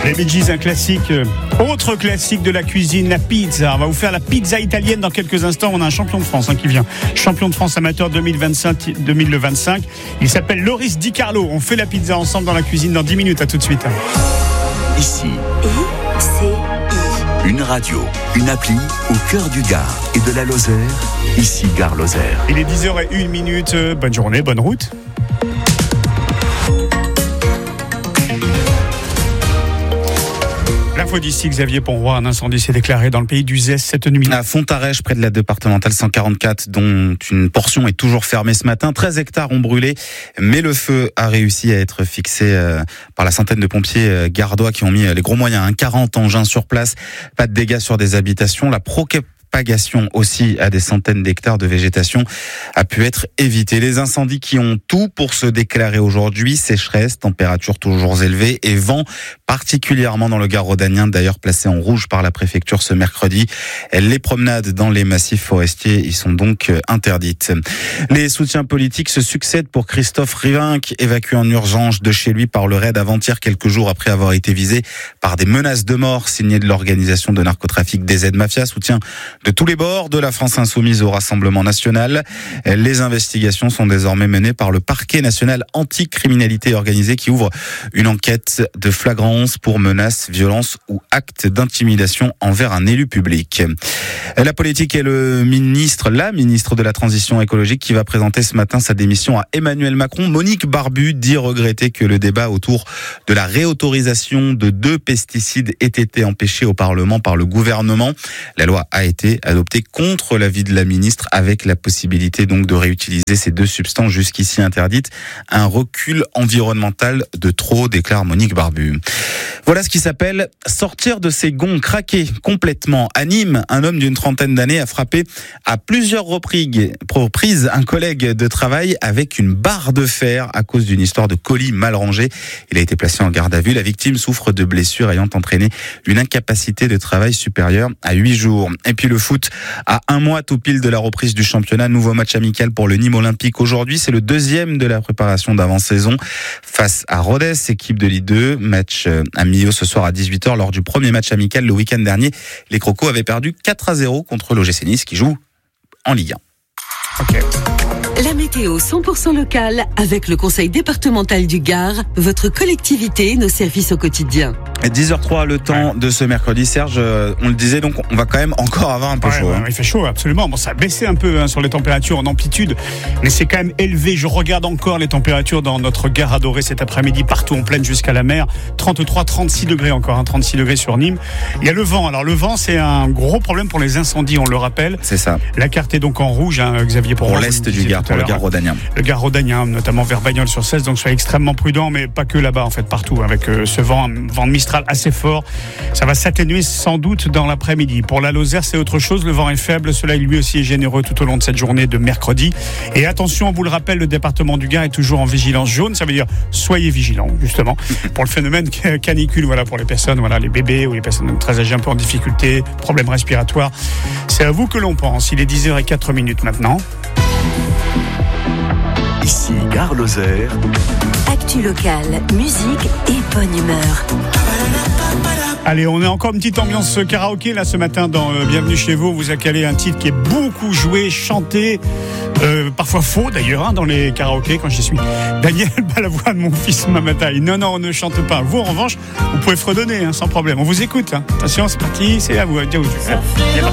Les Bee Gees, un classique, autre classique de la cuisine, la pizza. On va vous faire la pizza italienne dans quelques instants. On a un champion de France qui vient. Champion de France amateur 2025. Il s'appelle Loris Di Carlo. On fait la pizza ensemble dans la cuisine dans 10 minutes. À tout de suite. Ici, une radio, une appli au cœur du Gard et de la Lozère. Ici, Gare Lozère. Il est 10h01. Bonne journée, bonne route. L'info d'ici, Xavier Ponroy, un incendie s'est déclaré dans le pays d'Uzès cette nuit. À Fontarèche, près de la départementale 144, dont une portion est toujours fermée ce matin. 13 hectares ont brûlé, mais le feu a réussi à être fixé par la centaine de pompiers gardois qui ont mis les gros moyens. 40 engins sur place, pas de dégâts sur des habitations. La propagation aussi à des centaines d'hectares de végétation a pu être évitée. Les incendies qui ont tout pour se déclarer aujourd'hui, sécheresse, températures toujours élevées et vent, particulièrement dans le Gard rhodanien, d'ailleurs placé en rouge par la préfecture ce mercredi. Les promenades dans les massifs forestiers y sont donc interdites. Les soutiens politiques se succèdent pour Christophe Rivinc, évacué en urgence de chez lui par le raid avant-hier, quelques jours après avoir été visé par des menaces de mort signées de l'organisation de narcotrafic DZ Mafia. Soutien de tous les bords de la France insoumise au Rassemblement national. Les investigations sont désormais menées par le parquet national anti-criminalité organisée qui ouvre une enquête de flagrance pour menaces, violences ou actes d'intimidation envers un élu public. La politique est la ministre de la Transition écologique qui va présenter ce matin sa démission à Emmanuel Macron. Monique Barbu dit regretter que le débat autour de la réautorisation de 2 pesticides ait été empêché au Parlement par le gouvernement. La loi a été adoptée contre l'avis de la ministre avec la possibilité donc de réutiliser ces 2 substances jusqu'ici interdites. Un recul environnemental de trop, déclare Monique Barbu. Voilà ce qui s'appelle sortir de ses gonds, craquer complètement. À Nîmes, un homme d'une trentaine d'années a frappé à plusieurs reprises un collègue de travail avec une barre de fer à cause d'une histoire de colis mal rangé. Il a été placé en garde à vue. La victime souffre de blessures ayant entraîné une incapacité de travail supérieure à 8 jours. Et puis le foot, à 1 mois tout pile de la reprise du championnat, nouveau match amical pour le Nîmes Olympique aujourd'hui. C'est le 2e de la préparation d'avant-saison face à Rodez, équipe de Ligue 2. Match à Millau ce soir à 18h. Lors du premier match amical le week-end dernier, les Crocos avaient perdu 4-0 contre l'OGC Nice qui joue en Ligue 1. Okay. La météo 100% locale avec le Conseil départemental du Gard, votre collectivité, nos services au quotidien. 10h03, le temps de ce mercredi. Serge, on le disait, donc on va quand même encore avoir un peu chaud. Il fait chaud, absolument. Bon, ça a baissé un peu sur les températures en amplitude, mais c'est quand même élevé. Je regarde encore les températures dans notre gare adorée cet après-midi, partout en plaine jusqu'à la mer. 33, 36 degrés encore, 36 degrés sur Nîmes. Il y a le vent. Alors le vent, c'est un gros problème pour les incendies, on le rappelle. C'est ça. La carte est donc en rouge, Xavier, pour l'est du Gard, pour le Gard rhodanien. Le Gard rhodanien, notamment vers Bagnols-sur-Cèze, donc soyez extrêmement prudents, mais pas que là-bas, en fait, partout, avec ce vent de Mistral assez fort. Ça va s'atténuer sans doute dans l'après-midi. Pour la Lozère, c'est autre chose. Le vent est faible. Le soleil, lui aussi, est généreux tout au long de cette journée de mercredi. Et attention, on vous le rappelle, le département du Gard est toujours en vigilance jaune. Ça veut dire, soyez vigilants, justement, pour le phénomène canicule, voilà, pour les personnes, voilà, les bébés ou les personnes très âgées un peu en difficulté, problèmes respiratoires. C'est à vous que l'on pense. Il est 10h04 maintenant. Ici, Gare Lozère. Actu locale, musique et bonne humeur. Allez, on est encore une petite ambiance karaoké là ce matin dans Bienvenue chez vous. On vous a calé un titre qui est beaucoup joué, chanté, parfois faux d'ailleurs dans les karaokés quand j'y suis. Daniel Balavoine, mon fils Mamataï. Non, on ne chante pas. Vous en revanche, vous pouvez fredonner sans problème. On vous écoute. Attention, c'est parti, c'est à vous. C'est parti.